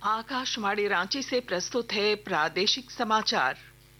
आकाशवाणी रांची से प्रस्तुत है प्रादेशिक समाचार।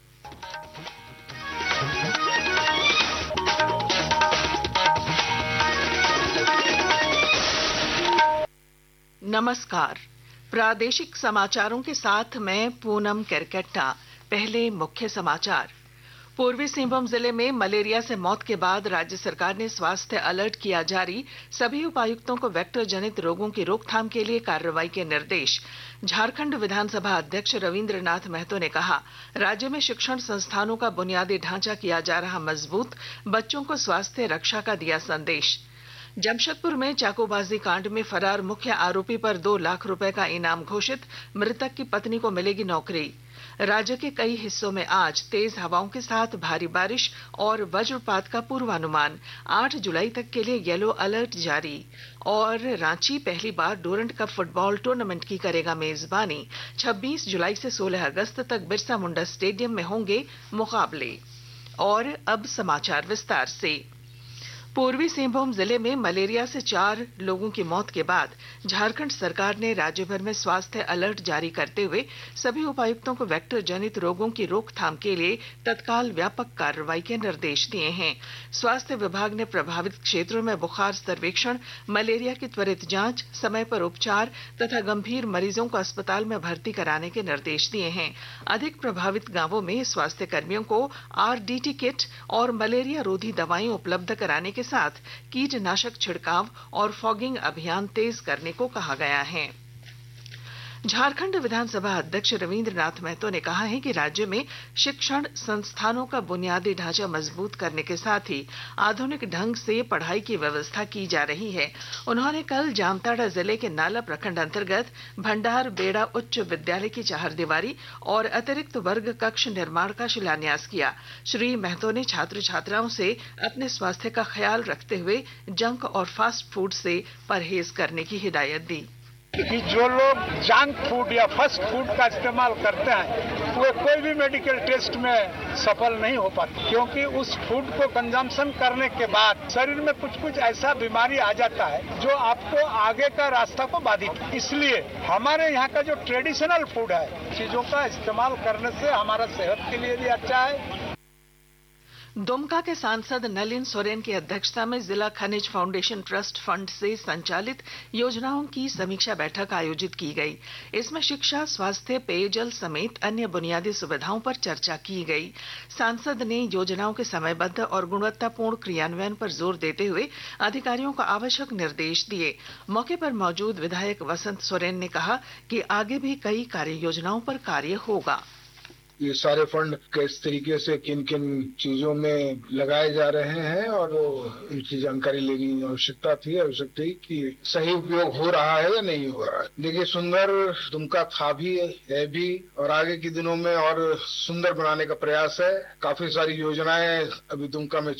नमस्कार। प्रादेशिक समाचारों के साथ मैं पूनम केरकेट्टा। पहले मुख्य समाचार। पूर्वी सिंहभूम जिले में मलेरिया से मौत के बाद राज्य सरकार ने स्वास्थ्य अलर्ट किया जारी। सभी उपायुक्तों को वेक्टर जनित रोगों की रोकथाम के लिए कार्रवाई के निर्देश। झारखंड विधानसभा अध्यक्ष रविंद्रनाथ महतो ने कहा, राज्य में शिक्षण संस्थानों का बुनियादी ढांचा किया जा रहा मजबूत। बच्चों को स्वास्थ्य रक्षा का दिया संदेश। जमशेदपुर में चाकूबाजी कांड में फरार मुख्य आरोपी पर 2 लाख रुपए का इनाम घोषित। मृतक की पत्नी को मिलेगी नौकरी। राज्य के कई हिस्सों में आज तेज हवाओं के साथ भारी बारिश और वज्रपात का पूर्वानुमान। 8 जुलाई तक के लिए येलो अलर्ट जारी। और रांची पहली बार डोरंड कप फुटबॉल टूर्नामेंट की करेगा मेजबानी। 26 जुलाई से 16 अगस्त तक बिरसा मुंडा स्टेडियम में होंगे मुकाबले। और अब समाचार विस्तार से। पूर्वी सिंहभूम जिले में मलेरिया से 4 लोगों की मौत के बाद झारखंड सरकार ने राज्य भर में स्वास्थ्य अलर्ट जारी करते हुए सभी उपायुक्तों को वेक्टर जनित रोगों की रोकथाम के लिए तत्काल व्यापक कार्रवाई के निर्देश दिए हैं। स्वास्थ्य विभाग ने प्रभावित क्षेत्रों में बुखार सर्वेक्षण, मलेरिया की त्वरित जांच, समय पर उपचार तथा गंभीर मरीजों को अस्पताल में भर्ती कराने के निर्देश दिए हैं। अधिक प्रभावित गांवों में स्वास्थ्य कर्मियों को आरडीटी किट और मलेरिया रोधी दवाएं उपलब्ध कराने के साथ कीटनाशक छिड़काव और फॉगिंग अभियान तेज करने को कहा गया है। झारखंड विधानसभा अध्यक्ष रविंद्रनाथ महतो ने कहा है कि राज्य में शिक्षण संस्थानों का बुनियादी ढांचा मजबूत करने के साथ ही आधुनिक ढंग से पढ़ाई की व्यवस्था की जा रही है। उन्होंने कल जामताड़ा जिले के नाला प्रखंड अंतर्गत भंडार बेड़ा उच्च विद्यालय की चहारदीवारी और अतिरिक्त वर्ग कक्ष निर्माण का शिलान्यास किया। श्री महतो ने छात्र छात्राओं से अपने स्वास्थ्य का ख्याल रखते हुए जंक और फास्ट फूड से परहेज करने की हिदायत दी। कि जो लोग जंक फूड या फास्ट फूड का इस्तेमाल करते हैं वो कोई भी मेडिकल टेस्ट में सफल नहीं हो पाते, क्योंकि उस फूड को कंजम्पशन करने के बाद शरीर में कुछ ऐसा बीमारी आ जाता है जो आपको आगे का रास्ता को बाधित। इसलिए हमारे यहाँ का जो ट्रेडिशनल फूड है, चीजों का इस्तेमाल करने से हमारा सेहत के लिए भी अच्छा है। दुमका के सांसद नलिन सोरेन की अध्यक्षता में जिला खनिज फाउंडेशन ट्रस्ट फंड से संचालित योजनाओं की समीक्षा बैठक आयोजित की गई। इसमें शिक्षा, स्वास्थ्य, पेयजल समेत अन्य बुनियादी सुविधाओं पर चर्चा की गई। सांसद ने योजनाओं के समयबद्ध और गुणवत्तापूर्ण क्रियान्वयन पर जोर देते हुए अधिकारियों को आवश्यक निर्देश दिए। मौके पर मौजूद विधायक वसंत सोरेन ने कहा कि आगे भी कई कार्य योजनाओं पर कार्य होगा। ये सारे फंड किस तरीके से किन किन चीजों में लगाए जा रहे हैं और इनकी जानकारी लेने की आवश्यकता थी कि सही उपयोग हो रहा है या नहीं हो रहा है। देखिए, सुंदर दुमका था भी, है भी, और आगे के दिनों में और सुंदर बनाने का प्रयास है। काफी सारी योजनाएं अभी दुमका में